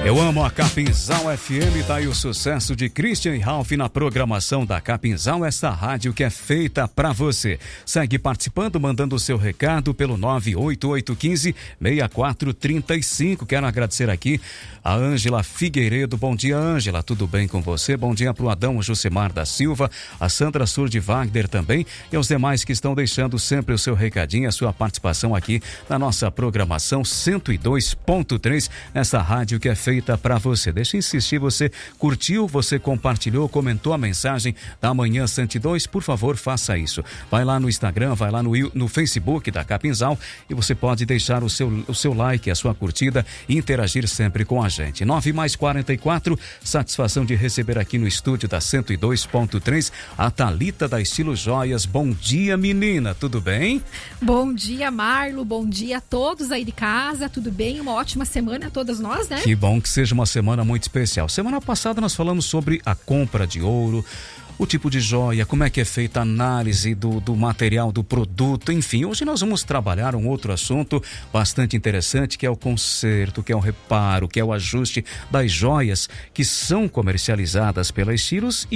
Eu amo a Capinzal FM, tá aí o sucesso de Christian e Ralph na programação da Capinzal, essa rádio que é feita pra você. Segue participando, mandando o seu recado pelo 98815-6435. Quero agradecer aqui a Ângela Figueiredo. Bom dia, Ângela, tudo bem com você? Bom dia pro Adão Josemar da Silva, a Sandra Surdi Wagner também e aos demais que estão deixando sempre o seu recadinho, a sua participação aqui na nossa programação 102.3, essa rádio que é feita para você. Deixa eu insistir, você curtiu, você compartilhou, comentou a mensagem da Manhã 102, por favor, faça isso. Vai lá no Instagram, vai lá no Facebook da Capinzal e você pode deixar o seu like, a sua curtida e interagir sempre com a gente. 9+44, satisfação de receber aqui no estúdio da 102.3 a Thalita da Estilo Joias. Bom dia, menina, tudo bem? Bom dia, Marlo, bom dia a todos aí de casa, tudo bem? Uma ótima semana a todas nós, né? Que bom que seja uma semana muito especial. Semana passada nós falamos sobre a compra de ouro, o tipo de joia, como é que é feita a análise do material, do produto, enfim. Hoje nós vamos trabalhar um outro assunto bastante interessante, que é o conserto, que é o reparo, que é o ajuste das joias que são comercializadas pela Estilos